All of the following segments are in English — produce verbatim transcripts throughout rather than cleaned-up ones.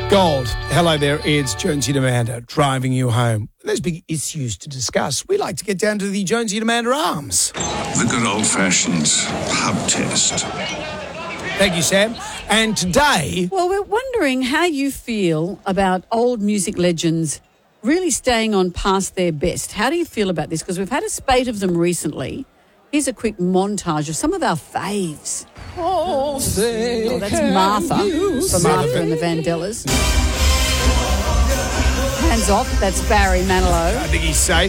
Gold. Hello there, it's Jonesy and Amanda driving you home. There's big issues to discuss. We like to get down to the Jonesy and Amanda arms. The good old-fashioned pub test. Thank you, Sam. And today... Well, we're wondering how you feel about old music legends really staying on past their best. How do you feel about this? Because we've had a spate of them recently. Here's a quick montage of some of our faves. Oh, say oh that's Martha from Martha and the Vandellas. Hands off, that's Barry Manilow. I think he's safe.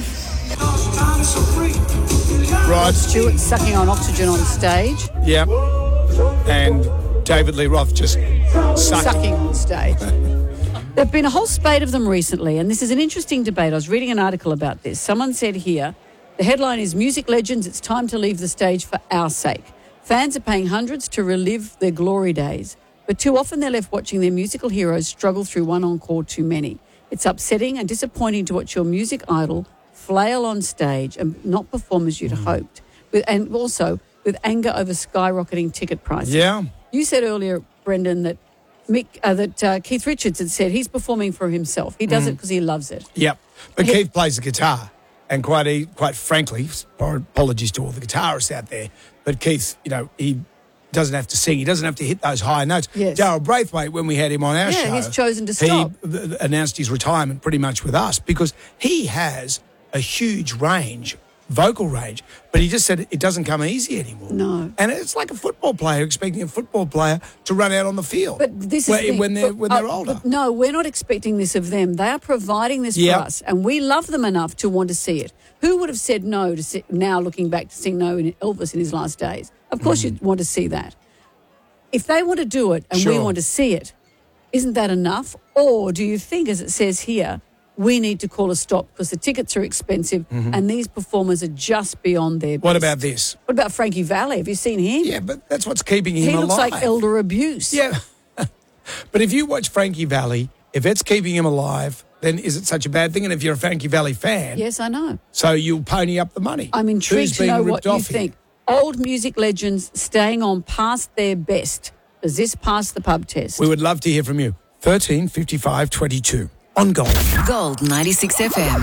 Rod Stewart sucking on oxygen on stage. Yep. And David Lee Roth just sucked. Sucking on stage. There have been a whole spate of them recently, and this is an interesting debate. I was reading an article about this. Someone said here, the headline is Music Legends, It's Time to Leave the Stage for Our Sake. Fans are paying hundreds to relive their glory days, but too often they're left watching their musical heroes struggle through one encore too many. It's upsetting and disappointing to watch your music idol flail on stage and not perform as you'd mm. hoped, with, and also with anger over skyrocketing ticket prices. Yeah. You said earlier, Brendan, that Mick, uh, that uh, Keith Richards had said he's performing for himself. He does mm. it because he loves it. Yep. But he, Keith plays the guitar. And quite quite frankly, apologies to all the guitarists out there, but Keith, you know, he doesn't have to sing. He doesn't have to hit those high notes. Yes. Darryl Braithwaite, when we had him on our yeah, show, he's chosen to stop. He announced his retirement pretty much with us because he has a huge range, vocal range, but he just said it doesn't come easy anymore. No. And it's like a football player expecting a football player to run out on the field. But this is when, the thing, when they're, but, when they're uh, older. But no, we're not expecting this of them. They are providing this yep. for us, and we love them enough to want to see it. Who would have said no to see, now looking back to sing no in Elvis in his last days? Of course mm. you'd want to see that. If they want to do it and sure. we want to see it, isn't that enough? Or do you think, as it says here, we need to call a stop because the tickets are expensive mm-hmm. and these performers are just beyond their best? What about this? What about Frankie Valli? Have you seen him? Yeah, but that's what's keeping him he alive. He looks like elder abuse. Yeah. But if you watch Frankie Valli, if it's keeping him alive, then is it such a bad thing? And if you're a Frankie Valli fan... Yes, I know. So you'll pony up the money. I'm intrigued Who's to know being what ripped you off think. Here? Old music legends staying on past their best. Does this pass the pub test? We would love to hear from you. thirteen fifty-five twenty-two on Gold. Gold ninety-six F M.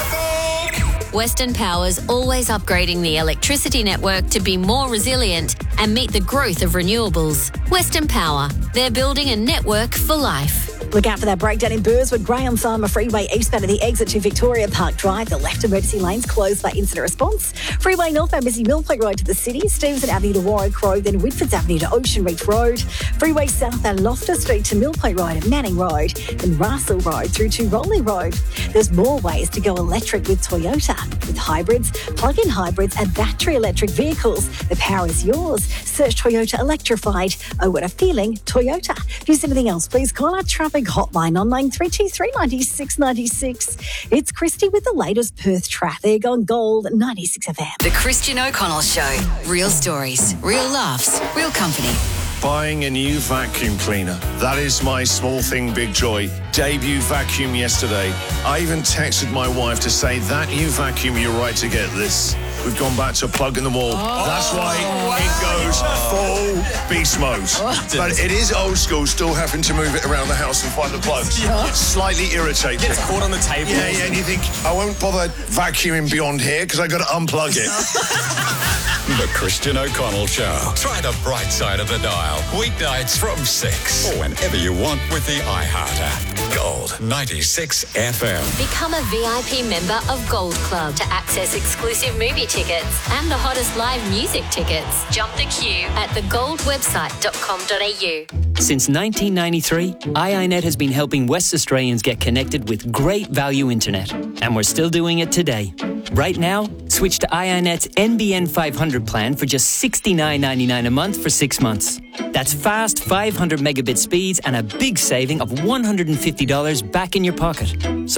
Western Power's always upgrading the electricity network to be more resilient and meet the growth of renewables. Western Power, they're building a network for life. Look out for that breakdown in Burswood, Graham Farmer Freeway eastbound of the exit to Victoria Park Drive. The left emergency lanes closed by incident response. Freeway northbound Missy Millpoint Road to the city, Stevenson Avenue to Warwick Road, then Whitfords Avenue to Ocean Reach Road. Freeway southbound Loftus Street to Millpoint Road and Manning Road, then Russell Road through to Rowley Road. There's more ways to go electric with Toyota. With hybrids, plug-in hybrids and battery electric vehicles, the power is yours. Search Toyota Electrified. Oh, what a feeling, Toyota. If there's anything else, please call our traffic hotline on nine three two three nine six nine six. It's Christy with the latest Perth traffic on Gold ninety-six F M. The Christian O'Connell Show. Real stories, real laughs, real company. Buying a new vacuum cleaner. That is my small thing, big joy. Debut vacuum yesterday. I even texted my wife to say, that new vacuum, you're right to get this. We've gone back to plug in the wall. Oh, That's why wow. it goes full beast mode. Oh, but it is old school, still having to move it around the house and find the plugs. Yeah. Slightly irritating. Gets caught on the table. Yeah, yeah, and you think, I won't bother vacuuming beyond here because I've got to unplug it. The Christian O'Connell Show. Try the bright side of the dial. Weeknights from six. Or whenever you want with the iHeart app. Gold ninety-six F M. Become a V I P member of Gold Club to access exclusive movie tickets and the hottest live music tickets. Jump the queue at the gold website dot com dot a u. Since nineteen ninety-three, I I Net has been helping West Australians get connected with great value internet. And we're still doing it today. Right now, switch to I I Net's N B N five hundred plan for just sixty-nine ninety-nine a month for six months. That's fast five hundred megabit speeds and a big saving of one hundred fifty dollars back in your pocket. So